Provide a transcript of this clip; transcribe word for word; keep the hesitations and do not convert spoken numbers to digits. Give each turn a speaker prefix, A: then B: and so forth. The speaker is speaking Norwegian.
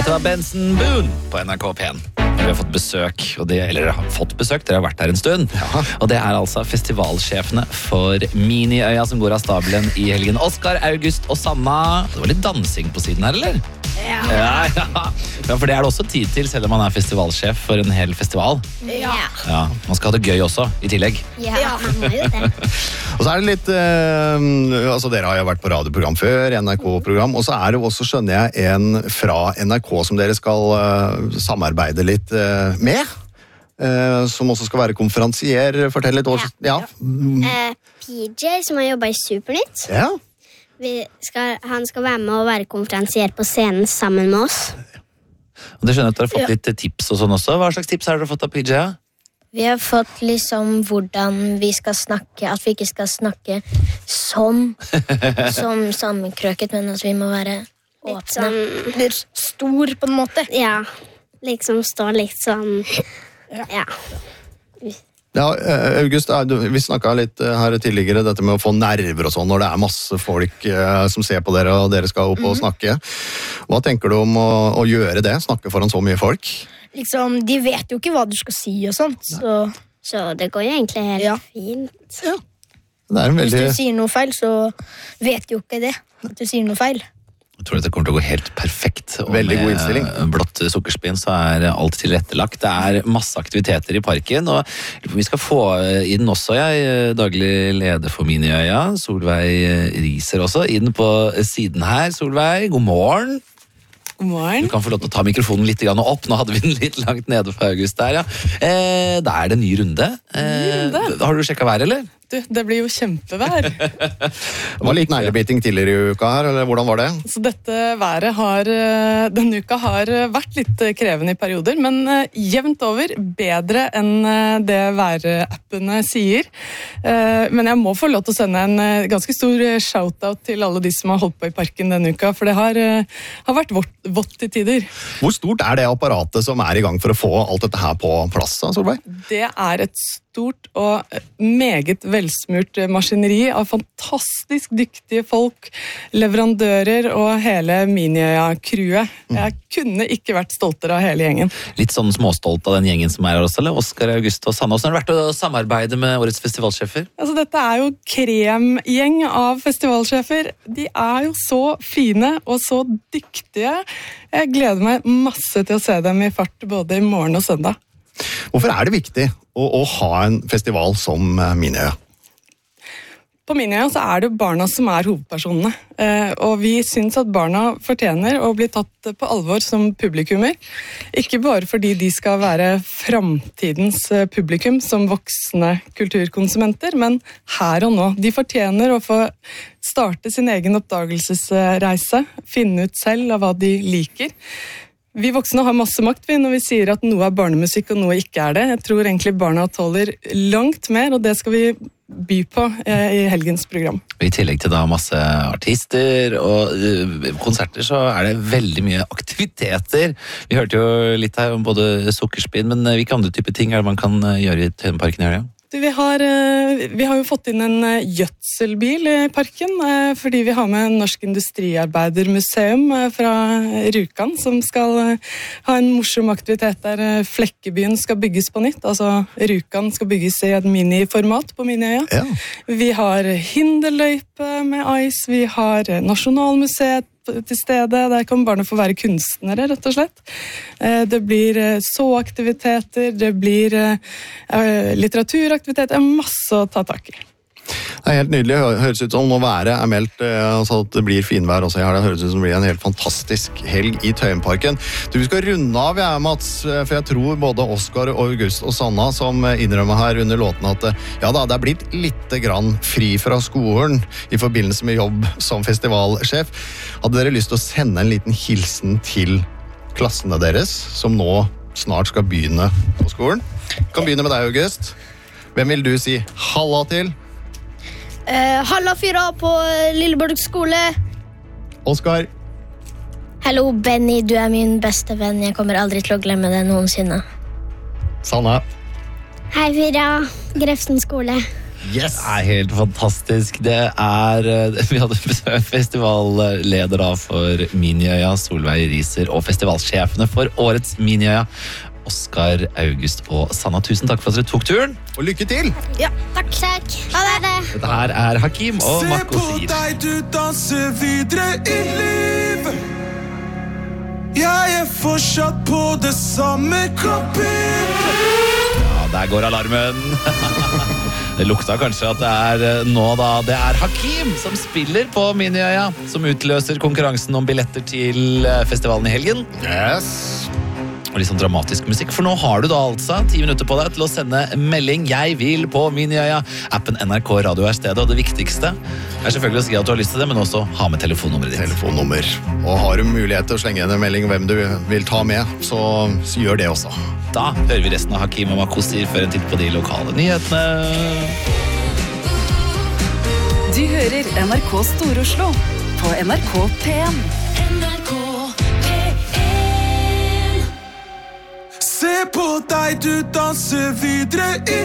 A: Dette var Benson Boone på N R K P en. Vi har fått besøk, og det, eller har fått besøk, dere har vært der en stund. Ja. Og det er altså festivalsjefene for Miniøya som går av stabelen i helgen. Oskar, August og Sanna. Det var litt dansing på siden her, eller?
B: Ja.
A: Ja, ja. Ja, for det er det også tid til, selv om man er festivalsjef for en hel festival.
B: Ja.
A: Ja, man skal ha det gøy også, i tillegg.
B: Ja, man må jo det.
C: Og så er det litt, eh, altså dere har jo vært på radioprogram før, N R K-program, og så er det også, skjønner jeg, en fra N R K som dere skal eh, samarbeide litt eh, med, eh, som også skal være konferansier, fortell litt. Også, ja.
B: Ja. Uh, P J, som har jobbet i Supernytt.
C: Ja.
B: Vi skal, han skal være med og være konferansier på scenen sammen med oss.
A: Og det skjønner at dere har fått litt tips og sånn også. Hva slags tips har dere fått av P J?
D: Vi har fått liksom hvordan vi skal snakke, at vi ikke skal snakke sånn, som sammenkrøket, men at vi må være åpne.
B: Sånn,
D: Litt stor på en måte.
B: ja, liksom stå litt sånn, ja.
C: Ja, August, vi snakket litt her tidligere dette med å få nerver og sånn når det er masse folk som ser på dere og dere skal opp og snakke. Hva tenker du om å, å gjøre det, snakke foran så mye folk?
D: Liksom, de vet jo ikke hva du skal si og sånt, så
B: Så det går jo egentlig helt
D: Ja.
B: fint.
C: Ja. Det er en
D: hvis
C: veldig...
D: du sier noe feil, så vet de jo ikke det, at du sier noe feil.
A: Jeg tror dette kommer til å gå helt perfekt. Og
C: Veldig god
A: med
C: innstilling.
A: blått sukkerspinn så er alt tilrettelagt. Det er masse aktiviteter i parken, og vi skal få inn også, jeg, daglig leder for Miniøya, Solveig Riser også, inn på siden her. Solveig, god morgen.
E: God morgen.
A: Du kan få lov til å ta mikrofonen litt opp. Nå hadde vi den litt langt nede for August der, ja. Eh, da er det ny runde. Eh,
E: runde.
A: Har du sjekket været, eller?
E: Du, det blir jo kjempevær.
C: Det var litt neglebiting tidligere i uka her, eller hvordan var det?
E: Så dette været har, eh, denne uka har eh, vært litt eh, krevende i perioder, men eh, jevnt over bedre enn eh, det værappene sier. Eh, Men jeg må få lov til å sende en eh, ganske stor eh, shoutout til alle de som har holdt på i parken denne uka, for det har, eh, har vært vått, vått i tider.
C: Hvor stort er det apparatet som er i gang for å få alt dette her på plass, Solveig?
E: Det er et stort og meget velsmurt maskineri av fantastisk dyktige folk, leverandører og hele Miniøya-crewet. Jeg kunne ikke vært stoltere av hele gjengen.
A: Litt sånn småstolt av den gjengen som er her også, eller? Oskar, August og Sanna. Hvordan har det vært å samarbeide med årets festivalsjefer?
E: Altså, dette er jo kremgjeng av festivalsjefer. De er jo så fine og så dyktige. Jeg gleder meg masse til å se dem i fart både i morgen og søndag.
C: Hvorfor er det viktig å, å ha en festival som Miniøya?
E: På Miniøya så er det jo barna som er hovedpersonene, eh, og vi synes at barna fortjener å bli tatt på alvor som publikummer. Ikke bare fordi de skal være framtidens publikum som voksne kulturkonsumenter, men her og nå. De fortjener å få starte sin egen oppdagelsesreise, finne ut selv av hva de liker. Vi voksne har masse makt når vi sier at noe er barnemusikk og noe ikke er det. Jeg tror egentlig barna tåler langt mer, og det skal vi by på i helgens program.
A: I tillegg til da masse artister og uh, konserter, så er det veldig mye aktiviteter. Vi hørte jo litt her om både sukkerspinn, men hvilke andre typer ting er det man kan gjøre i Tøyenparken i helga?
E: Vi har, vi har jo fått inn en gjødselbil i parken, fordi vi har med Norsk Industriarbeidermuseum fra Rjukan, som skal ha en morsom aktivitet der Flekkebyen skal bygges på nytt. Altså Rjukan skal bygges i et miniformat på Miniøya.
C: Ja.
E: Vi har hinderløype med ice, vi har Nasjonalmuseet til stede, der kan barna få være kunstnere, rett og slett. Det blir såaktiviteter, det blir litteraturaktiviteter, masse å ta tak i.
C: Det er helt nydelig. Det høres ut som når været er meldt, altså at det blir finvær også. Det høres ut som det blir en helt fantastisk helg i Tøyenparken. Du, vi skal runde av, jeg, Mats, for jeg tror både Oskar, August og Sanna som innrømmer her under låten at ja da, det er blitt litt grann fri fra skolen i forbindelse med jobb som festivalsjef. Hadde dere lyst til å sende en liten hilsen til klassene deres, som nå snart skal begynne på skolen? Jeg kan begynne med deg, August. Hvem vil du si halla til?
D: Uh, Halla fyra på Lilleborg skole.
C: Oskar.
D: Hallo, Benny, du er min beste venn. Jeg kommer aldri til å glemme det noensinne.
C: Sanna.
B: Hei, Fyra. Grefsen skole.
C: Yes!
A: Det er helt fantastisk. Det er, vi hadde besøkt festivalleder da for Miniøya, Solveig Riser, og festivalsjefene for årets Miniøya, Oskar, August og Sanna. Tusen takk for at dere tok turen.
C: Og lykke til!
B: Ja, takk. Takk. Ha det.
A: Dette her er Hakim og Mako Sir.
F: Se på deg, du danser videre i livet. Jeg er fortsatt på det samme kapitlet.
A: Ja, der går alarmen. Det lukta kanskje at det er nå da. Det er Hakim som spiller på Miniøya, som utløser konkurransen om billetter til festivalen i helgen.
C: Yes!
A: Og litt sånn dramatisk musikk, for nå har du da altså ti minutter på deg til å sende melding «Jeg vil» på Miniøya. Appen N R K Radio er stedet, og det viktigste er selvfølgelig å si at du har lyst til det, men også ha med telefonnummeret ditt.
C: Telefonnummer. Og har du mulighet til å slenge inn en melding hvem du vil ta med, så, så gjør det også.
A: Da hører vi resten av Hakim og Mako Sir før en titt på de lokale nyhetene.
G: Du hører N R K Stor-Oslo på N R K P en.
F: Se på deg, du danser videre i